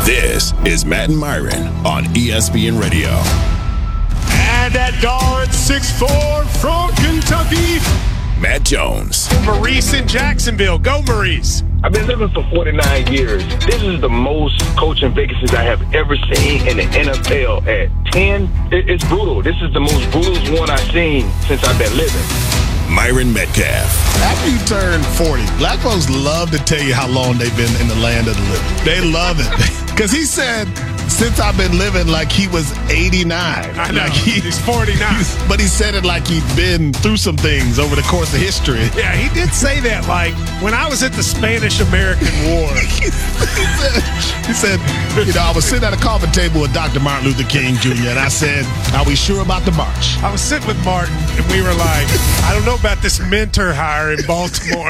This is Matt and Myron on ESPN Radio. And at guard 6'4" from Kentucky, Matt Jones. Maurice in Jacksonville. Go, Maurice. I've been living for 49 years. This is the most coaching vacancies I have ever seen in the NFL. At 10, it's brutal. This is the most brutal one I've seen since I've been living. Myron Metcalf. After you turn 40, black folks love to tell you how long they've been in the land of the living. They love it. Because he said, since I've been living, like he was 89. I know. Like He's 49. But he said it like he'd been through some things over the course of history. Yeah, he did say that, like, when I was at the Spanish-American War. he said, I was sitting at a coffee table with Dr. Martin Luther King Jr., and I said, are we sure about the march? I was sitting with Martin, and we were like, I don't know about this mentor hire in Baltimore.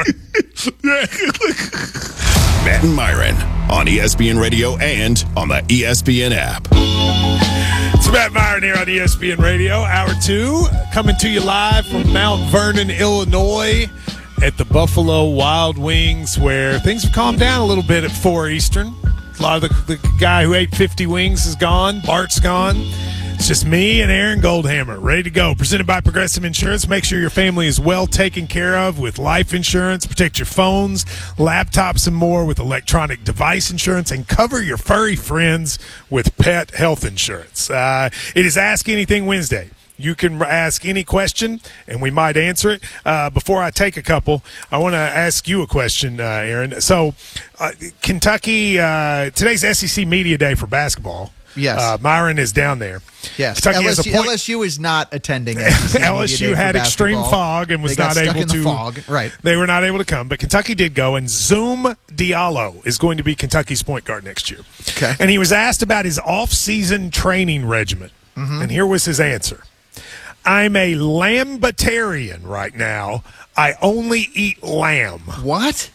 Matt and Myron on ESPN Radio and on the ESPN app. It's Matt Myron here on ESPN Radio, Hour 2, coming to you live from Mount Vernon, Illinois, at the Buffalo Wild Wings, where things have calmed down a little bit at 4 Eastern. A lot of the guy who ate 50 wings is gone. Bart's gone. It's just me and Aaron Goldhammer, ready to go. Presented by Progressive Insurance. Make sure your family is well taken care of with life insurance. Protect your phones, laptops, and more with electronic device insurance. And cover your furry friends with pet health insurance. It is Ask Anything Wednesday. You can ask any question, and we might answer it. Before I take a couple, I want to ask you a question, Aaron. So, Kentucky, today's SEC Media Day for basketball. Yes. Myron is down there. Yes. Kentucky has a point. LSU is not attending. LSU had extreme fog and was not able to. Fog. Right. They were not able to come, but Kentucky did go, and Zoom Diallo is going to be Kentucky's point guard next year. Okay. And he was asked about his off-season training regimen, and here was his answer. I'm a lambitarian right now. I only eat lamb. What?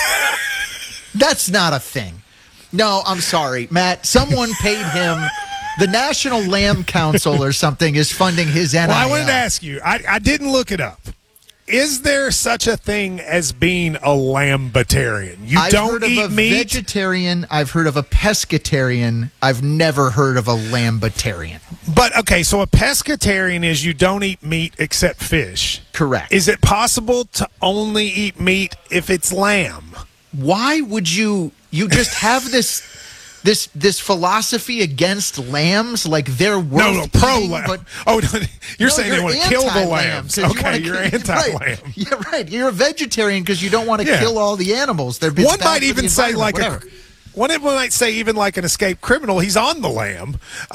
That's not a thing. No, I'm sorry, Matt. Someone paid him. The National Lamb Council or something is funding his NIL. Well, I wanted to ask you. I didn't look it up. Is there such a thing as being a lambitarian? I've heard of a vegetarian. I've heard of a pescatarian. I've never heard of a lambitarian. But, okay, so a pescatarian is you don't eat meat except fish. Correct. Is it possible to only eat meat if it's lamb? Why would you just have this philosophy against lambs, like they're worth pro eating, lamb. but you're saying they want to kill the lambs. Okay, you're anti-lamb. Right. Yeah, right. You're a vegetarian because you don't want to kill all the animals. One might even say one might say even like an escaped criminal, he's on the lamb.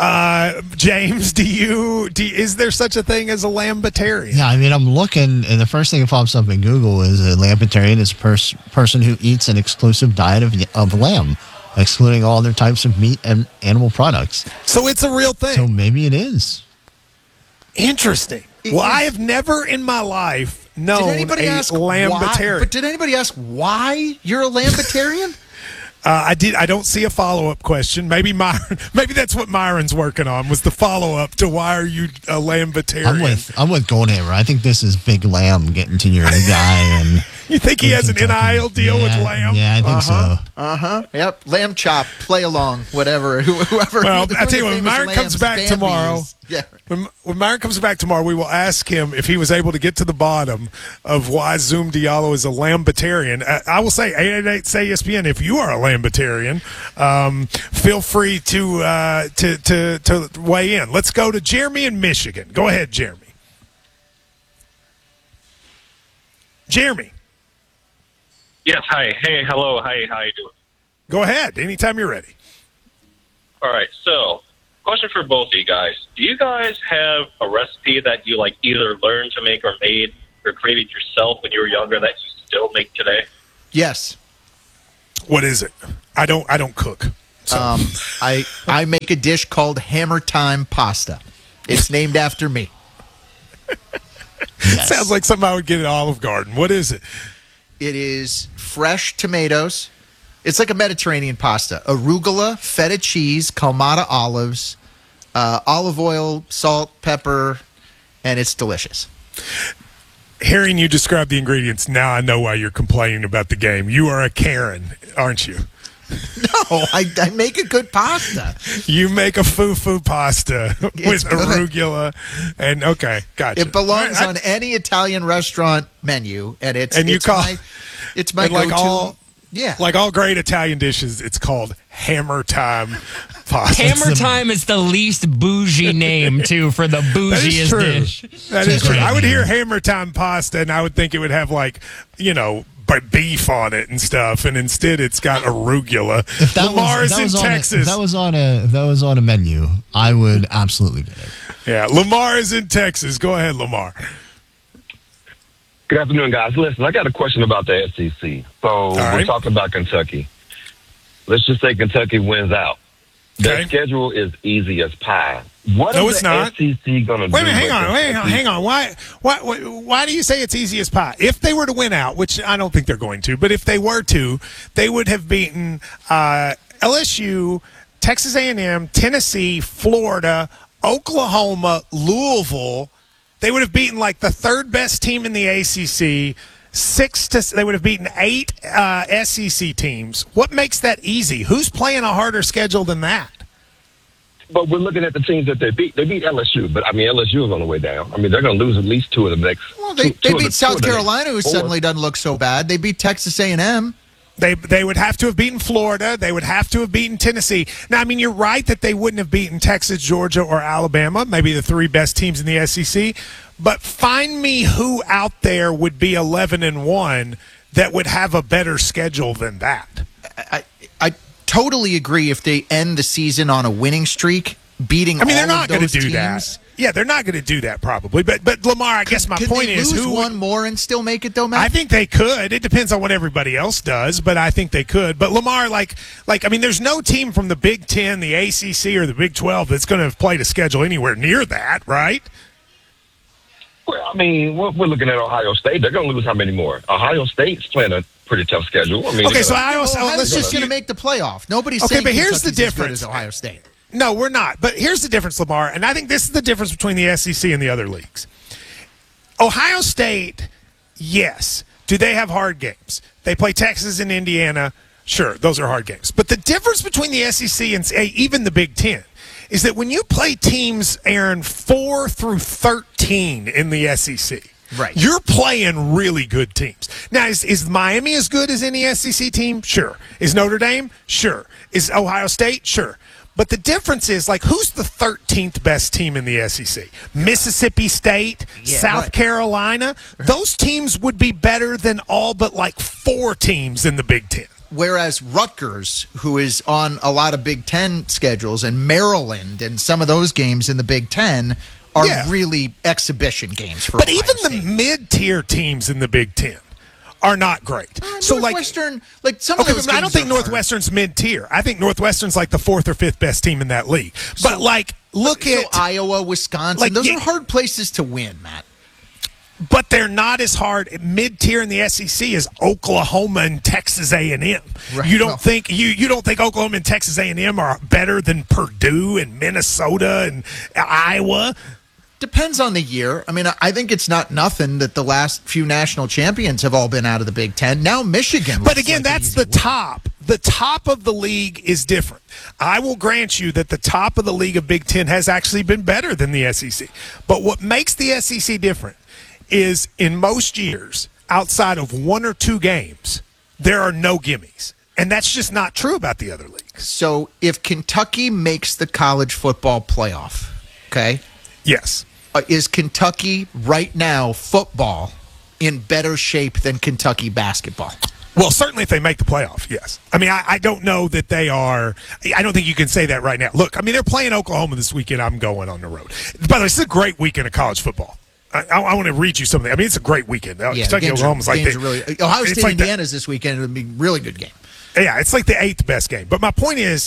James, is there such a thing as a lambitarian? Yeah, I mean, I'm looking, and the first thing that pops up in Google is a lambitarian is a person who eats an exclusive diet of lamb, excluding all other types of meat and animal products. So it's a real thing. So maybe it is. Interesting. I have never in my life known a lambitarian. But did anybody ask why you're a lambitarian? I don't see a follow-up question. Maybe that's what Myron's working on, was the follow-up to why are you a lambitarian? I'm with Goldhammer. I think this is Big Lamb getting to your guy. And you think he has an NIL deal with Lamb? Yeah, I think so. Yep. Lamb chop, play along, whatever. Whoever. Well, I tell you what, when Myron comes back tomorrow, when Myron comes back tomorrow, we will ask him if he was able to get to the bottom of why Zoom Diallo is a lambitarian. I will say 888 say ESPN if you are a lambitarian. Feel free to weigh in. Let's go to Jeremy in Michigan. Go ahead, Jeremy. Jeremy. Yes, hi. Hey, hello. Hi, how you doing? Go ahead. Anytime you're ready. All right, so question for both of you guys. Do you guys have a recipe that you either learned to make or made or created yourself when you were younger that you still make today? Yes. What is it? I don't cook. So. I make a dish called Hammer Time Pasta. It's named after me. Yes. Sounds like something I would get at Olive Garden. What is it? It is fresh tomatoes. It's like a Mediterranean pasta. Arugula, feta cheese, Kalamata olives, olive oil, salt, pepper, and it's delicious. Hearing you describe the ingredients, now I know why you're complaining about the game. You are a Karen, aren't you? No, I make a good pasta. You make a fufu pasta with It's good. arugula, and okay, gotcha. It belongs I- on any Italian restaurant menu, and it's And you it's call- my it's my and like go-to. all- yeah, Like all great Italian dishes, it's called Hammer Time pasta. Hammer Time is the least bougie name, too, for the That bougiest is true. dish. That is true. great I would name. hear Hammer Time pasta, and I would think it would have beef on it and stuff, and instead it's got arugula. If that Lamar's was, in if that was Texas. if that was on a menu, I would absolutely get it. Yeah, Lamar is in Texas. Go ahead, Lamar. Good afternoon, guys. Listen, I got a question about the SEC. So right. we're talking about Kentucky. Let's just say Kentucky wins out. Their Okay. schedule is easy as pie. What No, is it's the not. SEC going to do? Wait a minute, with hang on. Why do you say it's easy as pie? If they were to win out, which I don't think they're going to, but if they were to, they would have beaten LSU, Texas A&M, Tennessee, Florida, Oklahoma, Louisville. They would have beaten like the third best team in the ACC. They would have beaten 8 SEC teams. What makes that easy? Who's playing a harder schedule than that? But we're looking at the teams that they beat. They beat LSU, but I mean LSU is on the way down. I mean they're going to lose at least 2 of the next. well, they two of beat the- South two of the next Carolina, who 4. suddenly doesn't look so bad. They beat Texas A&M. They would have to have beaten Florida. They would have to have beaten Tennessee. Now, I mean, you're right that they wouldn't have beaten Texas, Georgia, or Alabama, maybe the 3 best teams in the SEC. But find me who out there would be 11-1 that would have a better schedule than that. I totally agree if they end the season on a winning streak, beating I mean, they're all not of going to those do teams. that. Yeah, they're not going to do that probably. But Lamar, I guess my Could point they is, lose who one more and still make it though, Matt? I think they could. It depends on what everybody else does, but I think they could. But Lamar, I mean, there's no team from the Big Ten, the ACC, or the Big 12 that's going to have played a schedule anywhere near that, right? Well, I mean, we're looking at Ohio State. They're going to lose how many more? Ohio State's playing a pretty tough schedule. I mean, Okay, so I also Ohio let's State's just going to make the playoff. Nobody's Okay, saying but here's the Kentucky's as good difference. as Ohio State. No, we're not. But here's the difference, Lamar, and I think this is the difference between the SEC and the other leagues. Ohio State, yes. Do they have hard games? They play Texas and Indiana. Sure, those are hard games. But the difference between the SEC and even the Big Ten is that when you play teams, Aaron, 4 through 13 in the SEC, Right. you're playing really good teams. Now, is Miami as good as any SEC team? Sure. Is Notre Dame? Sure. Is Ohio State? Sure. But the difference is, who's the 13th best team in the SEC? Mississippi State, Yeah, South right. Carolina. Those teams would be better than all but 4 teams in the Big Ten. Whereas Rutgers, who is on a lot of Big Ten schedules, and Maryland and some of those games in the Big Ten are Yeah. really exhibition games for But Ohio even State. the mid-tier teams in the Big Ten are not great. So, Northwestern, some of Okay, those but I don't games think are hard. Northwestern's mid-tier. I think Northwestern's the 4th or 5th best team in that league. But look So at Iowa, Wisconsin. Those yeah. are hard places to win, Matt. But they're not as hard. Mid-tier in the SEC is Oklahoma and Texas A&M. Right, You don't well- think you don't think Oklahoma and Texas A&M are better than Purdue and Minnesota and Iowa? Depends on the year. I mean, I think it's not nothing that the last few national champions have all been out of the Big Ten. Now Michigan. But looks again, like an that's easy the win. top. The top of the league is different. I will grant you that the top of the league of Big Ten has actually been better than the SEC. But what makes the SEC different is in most years, outside of 1 or 2 games, there are no gimmies. And that's just not true about the other leagues. So if Kentucky makes the college football playoff, okay, Yes. is Kentucky right now football in better shape than Kentucky basketball? Well, certainly if they make the playoff, yes. I mean, I don't know that they are – I don't think you can say that right now. Look, I mean, they're playing Oklahoma this weekend. I'm going on the road. By the way, this is a great weekend of college football. I want to read you something. I mean, it's a great weekend. Kentucky, Oklahoma's games are really. Ohio it's State, like Indiana's this weekend. It'll be a really good game. Yeah, it's like the 8th best game. But my point is,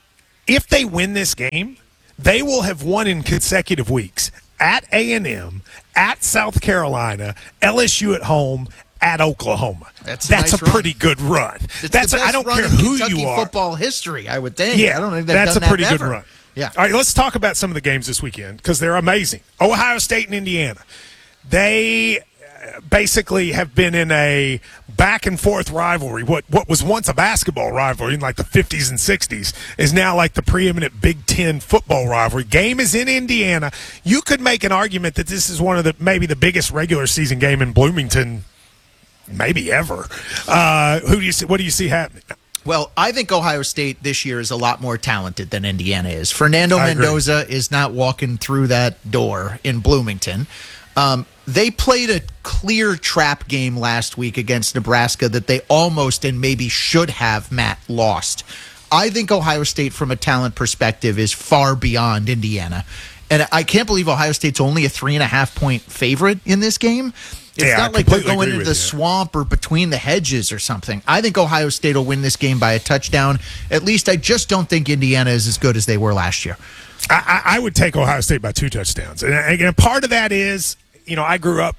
if they win this game, they will have won in consecutive weeks at A&M, at South Carolina, LSU at home, at Oklahoma. That's That's nice a run. pretty good run. It's That's the best I don't run care in who Kentucky you are. football history, I would think. Yeah, I don't think they've that's done a pretty that good ever. run. Yeah. All right, let's talk about some of the games this weekend because they're amazing. Ohio State and Indiana. They basically have been in a back and forth rivalry. What was once a basketball rivalry in like the 50s and 60s is now like the preeminent Big Ten football rivalry. Game is in Indiana. You could make an argument that this is one of maybe the biggest regular season game in Bloomington, maybe ever. What do you see happening? Well, I think Ohio State this year is a lot more talented than Indiana is. Fernando Mendoza is not walking through that door in Bloomington. They played a clear trap game last week against Nebraska that they almost and maybe should have, Matt, lost. I think Ohio State, from a talent perspective, is far beyond Indiana. And I can't believe Ohio State's only a 3.5-point favorite in this game. It's not like they're going into the swamp or between the hedges or something. I think Ohio State will win this game by a touchdown. At least I just don't think Indiana is as good as they were last year. I would take Ohio State by 2 touchdowns. And part of that is, I grew up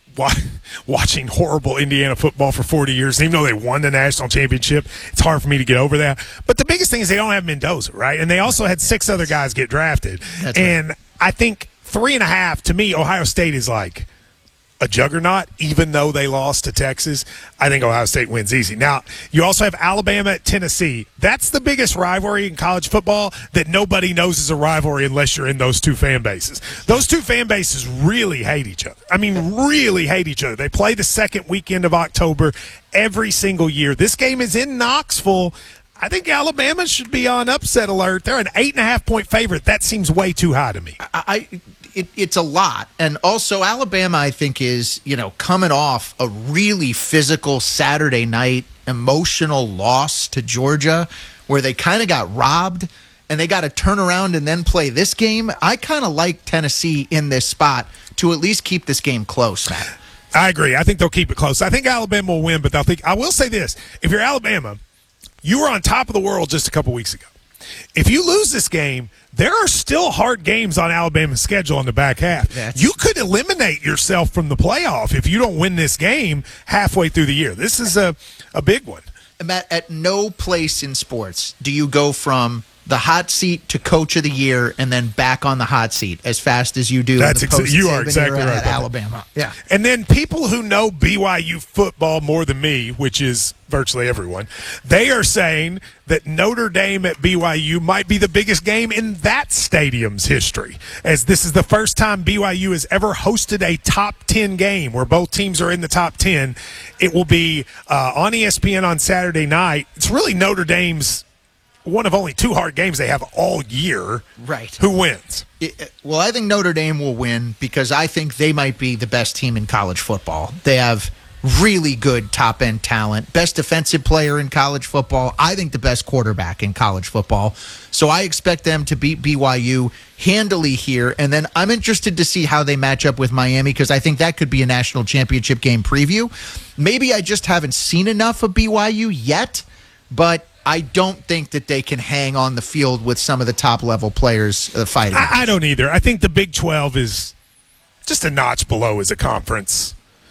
watching horrible Indiana football for 40 years. Even though they won the national championship, it's hard for me to get over that. But the biggest thing is they don't have Mendoza, right? And they also had 6 other guys get drafted. And I think 3.5, to me, Ohio State is like a juggernaut, even though they lost to Texas. I think Ohio State wins easy. Now, you also have Alabama at Tennessee. That's the biggest rivalry in college football that nobody knows is a rivalry unless you're in those 2 fan bases. Those 2 fan bases really hate each other. I mean, really hate each other. They play the second weekend of October every single year. This game is in Knoxville. I think Alabama should be on upset alert. They're an 8.5-point favorite. That seems way too high to me. It's a lot. And also Alabama, I think, is, coming off a really physical Saturday night emotional loss to Georgia where they kind of got robbed and they got to turn around and then play this game. I kind of like Tennessee in this spot to at least keep this game close, Matt. I agree. I think they'll keep it close. I think Alabama will win, but I will say this. If you're Alabama, you were on top of the world just a couple weeks ago. If you lose this game, there are still hard games on Alabama's schedule in the back half. You could eliminate yourself from the playoff if you don't win this game halfway through the year. This is a big one. Matt, at no place in sports do you go from the hot seat to coach of the year and then back on the hot seat as fast as you do. You are exactly right. At Alabama. Yeah. And then people who know BYU football more than me, which is virtually everyone, they are saying that Notre Dame at BYU might be the biggest game in that stadium's history, as this is the first time BYU has ever hosted a top 10 game where both teams are in the top 10. It will be on ESPN on Saturday night. It's really Notre Dame's one of only 2 hard games they have all year. Right. Who wins? Well, I think Notre Dame will win because I think they might be the best team in college football. They have really good top-end talent, best defensive player in college football, I think the best quarterback in college football. So I expect them to beat BYU handily here, and then I'm interested to see how they match up with Miami because I think that could be a national championship game preview. Maybe I just haven't seen enough of BYU yet, but I don't think that they can hang on the field with some of the top-level players fighting. I don't either. I think the Big 12 is just a notch below as a conference.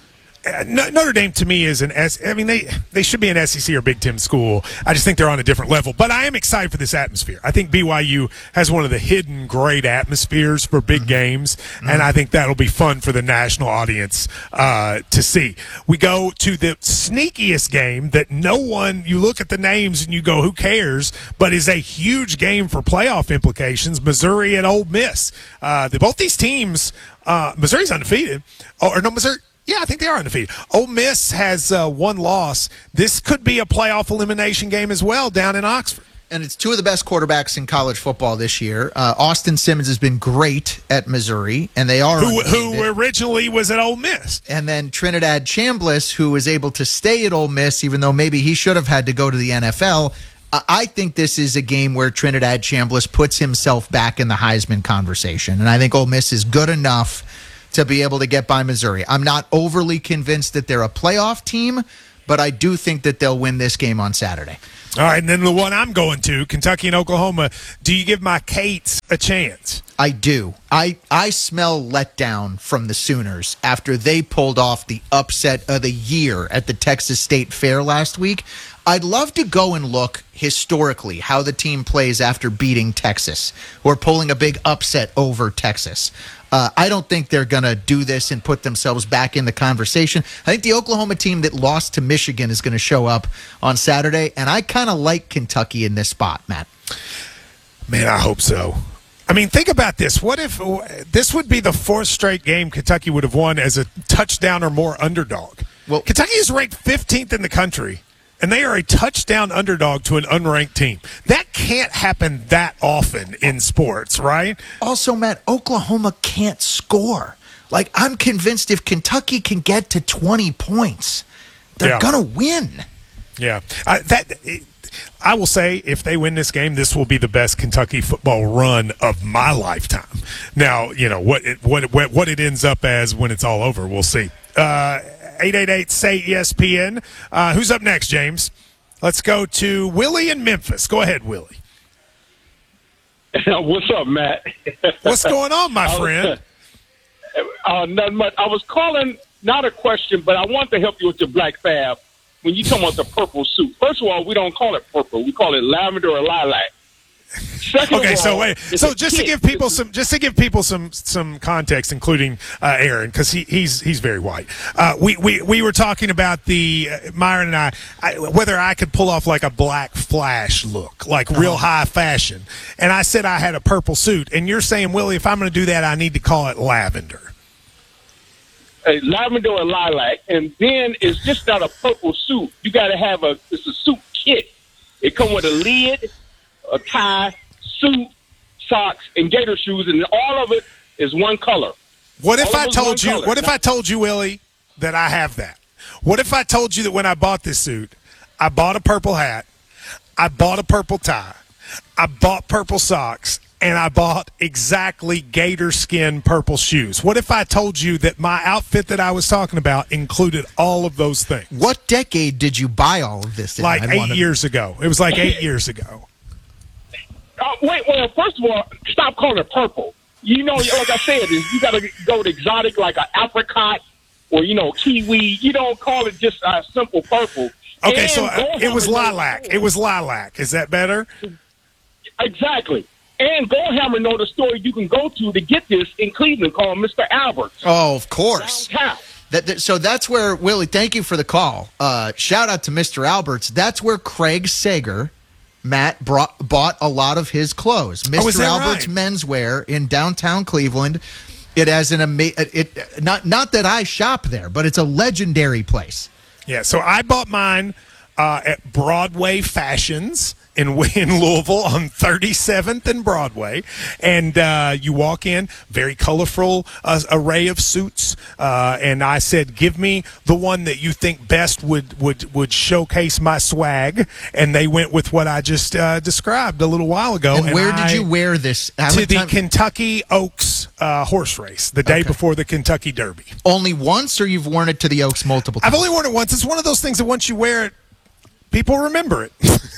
Notre Dame, to me, is they should be an SEC or Big Ten school. I just think they're on a different level. But I am excited for this atmosphere. I think BYU has one of the hidden great atmospheres for big games, and I think that'll be fun for the national audience to see. We go to the sneakiest game that you look at the names and you go, who cares, but is a huge game for playoff implications, Missouri and Ole Miss. Both these teams, Missouri's undefeated. Missouri. Yeah, I think they are undefeated. Ole Miss has 1 loss. This could be a playoff elimination game as well down in Oxford. And it's 2 of the best quarterbacks in college football this year. Austin Simmons has been great at Missouri, and they are who originally was at Ole Miss. And then Trinidad Chambliss, who was able to stay at Ole Miss, even though maybe he should have had to go to the NFL. I think this is a game where Trinidad Chambliss puts himself back in the Heisman conversation, and I think Ole Miss is good enough to be able to get by Missouri. I'm not overly convinced that they're a playoff team, but I do think that they'll win this game on Saturday. All right, and then the one I'm going to, Kentucky and Oklahoma. Do you give my Cates a chance? I do. I smell letdown from the Sooners after they pulled off the upset of the year at the Texas State Fair last week. I'd love to go and look historically how the team plays after beating Texas or pulling a big upset over Texas. I don't think they're going to do this and put themselves back in the conversation. I think the Oklahoma team that lost to Michigan is going to show up on Saturday, and I kind of like Kentucky in this spot, Matt. Man, I hope so. I mean, think about this. What if this would be the fourth straight game Kentucky would have won as a touchdown or more underdog? Well, Kentucky is ranked 15th in the country, and they are a touchdown underdog to an unranked team. That can't happen that often in sports, right? Also, Matt, Oklahoma can't score. Like, I'm convinced if Kentucky can get to 20 points, they're going to win. Yeah. I will say, if they win this game, this will be the best Kentucky football run of my lifetime. Now, what it ends up as when it's all over, we'll see. 888-SAY-ESPN. Who's up next, James? Let's go to Willie in Memphis. Go ahead, Willie. What's up, Matt? What's going on, my friend? Nothing much. I was calling, not a question, but I want to help you with your Black Fab. When you talk about the purple suit, first of all, we don't call it purple. We call it lavender or lilac. Second okay, of all, so wait. So just to give people some context, including Aaron, because he's very white. We were talking about the Myron and I whether I could pull off like a black flash look, like real high fashion, and I said I had a purple suit, and you're saying, Willie, if I'm going to do that, I need to call it lavender. Lavender or lilac, and then it's just not a purple suit. You got to have it's a suit kit. It comes with a lid, a tie, suit, socks, and gator shoes, and all of it is one color. What if I told you? What if I told you, Willie, that I have that? What if I told you that when I bought this suit, I bought a purple hat, I bought a purple tie, I bought purple socks, and I bought exactly gator skin purple shoes? What if I told you that my outfit that I was talking about included all of those things? What decade did you buy all of this in? Like 8 years ago. It was like 8 years ago. Well, first of all, stop calling it purple. Like I said, you got to go to exotic like an apricot or, kiwi. You don't call it just a simple purple. Okay, and so it was lilac. It was lilac. Is that better? Exactly. And Goldhammer know the store you can go to get this in Cleveland called Mr. Albert's. Oh, of course. Downtown. So that's where, Willie, thank you for the call. Shout out to Mr. Albert's. That's where Craig Sager, Matt, bought a lot of his clothes. Mr. Albert's Menswear in downtown Cleveland. It has not that I shop there, but it's a legendary place. Yeah, so I bought mine at Broadway Fashions in Louisville on 37th and Broadway, and you walk in, very colorful array of suits, and I said, give me the one that you think best would showcase my swag, and they went with what I just described a little while ago. And where did you wear this? To the Kentucky Oaks horse race, the day before the Kentucky Derby. Only once, or you've worn it to the Oaks multiple times? I've only worn it once. It's one of those things that once you wear it, people remember it.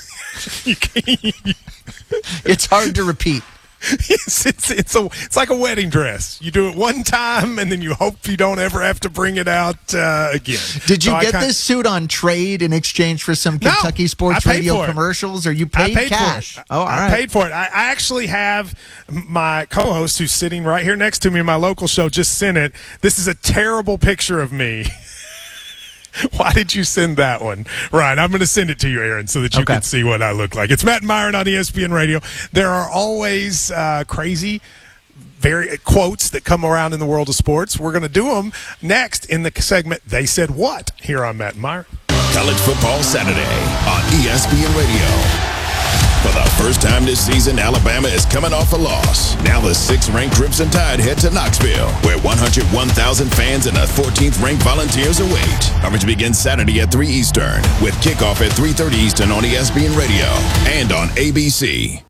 It's hard to repeat. It's like a wedding dress. You do it one time, and then you hope you don't ever have to bring it out again. Did you get this suit on trade in exchange for some Kentucky Sports Radio commercials, or you paid cash? Oh, all right. I paid for it. I actually have my co-host who's sitting right here next to me in my local show just sent it. This is a terrible picture of me. Why did you send that one? Right, I'm going to send it to you, Aaron, so that you can see what I look like. It's Matt and Myron on ESPN Radio. There are always crazy quotes that come around in the world of sports. We're going to do them next in the segment They Said What here on Matt and Myron. College Football Saturday on ESPN Radio. For the first time this season, Alabama is coming off a loss. Now the 6th-ranked Crimson Tide head to Knoxville, where 101,000 fans and the 14th-ranked Volunteers await. Coverage begins Saturday at 3 Eastern, with kickoff at 3:30 Eastern on ESPN Radio and on ABC.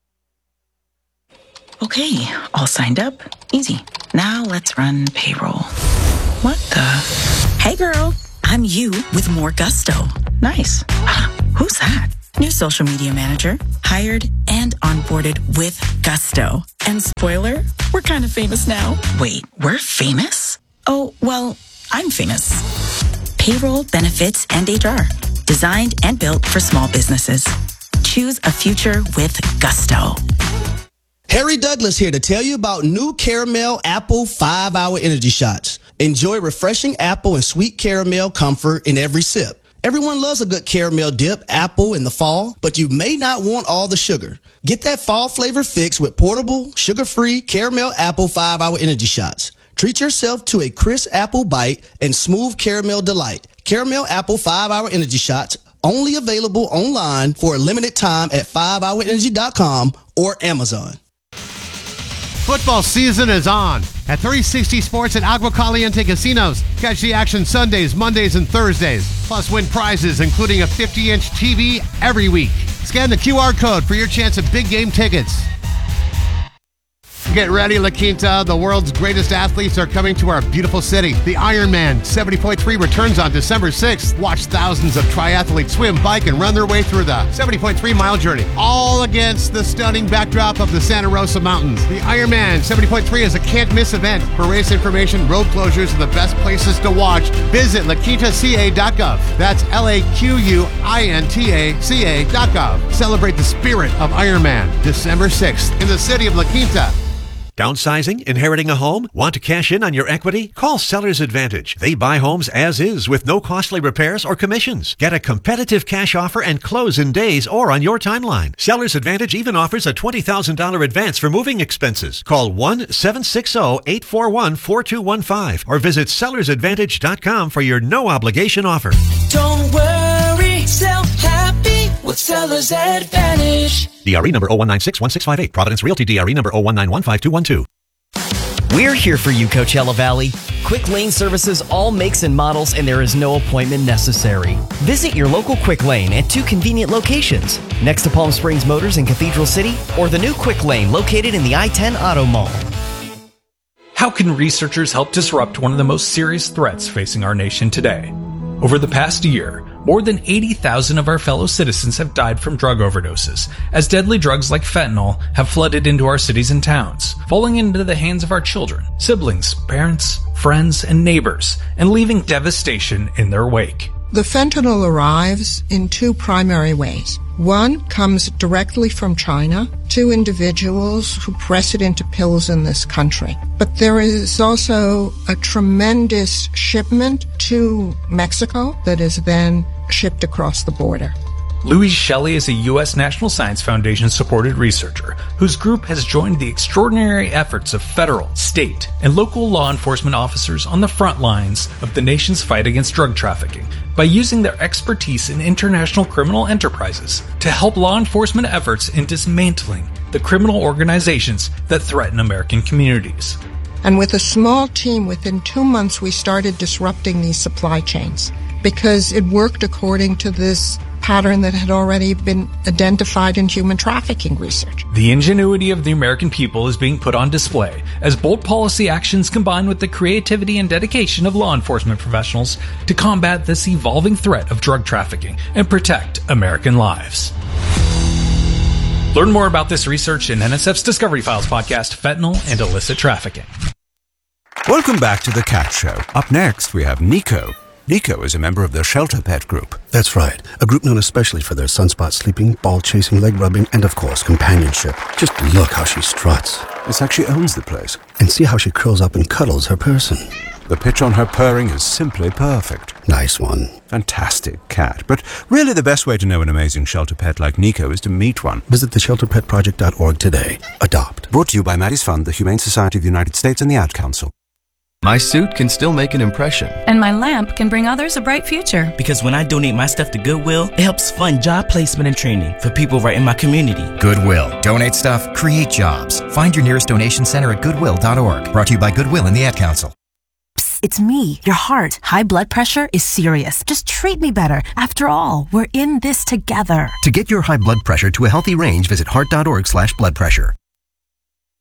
Okay, all signed up. Easy. Now let's run payroll. What the? Hey, girl. I'm you with more gusto. Nice. Who's that? New social media manager, hired and onboarded with gusto. And spoiler, we're kind of famous now. Wait, we're famous? Oh, well, I'm famous. Payroll, benefits, and HR. Designed and built for small businesses. Choose a future with gusto. Harry Douglas here to tell you about new Caramel Apple 5-Hour Energy Shots. Enjoy refreshing apple and sweet caramel comfort in every sip. Everyone loves a good caramel dip apple in the fall, but you may not want all the sugar. Get that fall flavor fix with portable, sugar-free Caramel Apple 5-Hour Energy Shots. Treat yourself to a crisp apple bite and smooth caramel delight. Caramel Apple 5-Hour Energy Shots, only available online for a limited time at 5hourenergy.com or Amazon. Football season is on. At 360 Sports at Agua Caliente Casinos, catch the action Sundays, Mondays, and Thursdays. Plus win prizes, including a 50-inch TV every week. Scan the QR code for your chance at big game tickets. Get ready, La Quinta. The world's greatest athletes are coming to our beautiful city. The Ironman 70.3 returns on December 6th. Watch thousands of triathletes swim, bike, and run their way through the 70.3-mile journey, all against the stunning backdrop of the Santa Rosa Mountains. The Ironman 70.3 is a can't-miss event. For race information, road closures, and the best places to watch, visit laquintaca.gov. That's LAQUINTACA.gov. Celebrate the spirit of Ironman, December 6th in the city of La Quinta. Downsizing? Inheriting a home? Want to cash in on your equity? Call Seller's Advantage. They buy homes as is with no costly repairs or commissions. Get a competitive cash offer and close in days or on your timeline. Seller's Advantage even offers a $20,000 advance for moving expenses. Call 1-760-841-4215 or visit sellersadvantage.com for your no-obligation offer. Don't worry, sell happy with Seller's Advantage. DRE number 01961658. Providence Realty DRE number 019152212. We're here for you, Coachella Valley. Quick Lane services all makes and models, and there is no appointment necessary. Visit your local Quick Lane at 2 convenient locations, next to Palm Springs Motors in Cathedral City, or the new Quick Lane located in the I-10 Auto Mall. How can researchers help disrupt one of the most serious threats facing our nation today? Over the past year, more than 80,000 of our fellow citizens have died from drug overdoses, as deadly drugs like fentanyl have flooded into our cities and towns, falling into the hands of our children, siblings, parents, friends, and neighbors, and leaving devastation in their wake. The fentanyl arrives in 2 primary ways. One comes directly from China to individuals who press it into pills in this country. But there is also a tremendous shipment to Mexico that is then shipped across the border. Louise Shelley is a U.S. National Science Foundation-supported researcher whose group has joined the extraordinary efforts of federal, state, and local law enforcement officers on the front lines of the nation's fight against drug trafficking by using their expertise in international criminal enterprises to help law enforcement efforts in dismantling the criminal organizations that threaten American communities. And with a small team, within 2 months, we started disrupting these supply chains because it worked according to this pattern that had already been identified in human trafficking research. The ingenuity of the American people is being put on display as bold policy actions combine with the creativity and dedication of law enforcement professionals to combat this evolving threat of drug trafficking and protect American lives. Learn more about this research in NSF's Discovery Files podcast, Fentanyl and Illicit Trafficking. Welcome back to The Cat Show. Up next, we have Nico. Nico is a member of the Shelter Pet Group. That's right. A group known especially for their sunspot sleeping, ball chasing, leg rubbing, and of course, companionship. Just look how she struts. It's like she owns the place. And see how she curls up and cuddles her person. The pitch on her purring is simply perfect. Nice one. Fantastic cat. But really the best way to know an amazing shelter pet like Nico is to meet one. Visit theshelterpetproject.org today. Adopt. Brought to you by Maddie's Fund, the Humane Society of the United States, and the Ad Council. My suit can still make an impression. And my lamp can bring others a bright future. Because when I donate my stuff to Goodwill, it helps fund job placement and training for people right in my community. Goodwill. Donate stuff, create jobs. Find your nearest donation center at goodwill.org. Brought to you by Goodwill and the Ad Council. Psst, it's me, your heart. High blood pressure is serious. Just treat me better. After all, we're in this together. To get your high blood pressure to a healthy range, visit heart.org/blood pressure.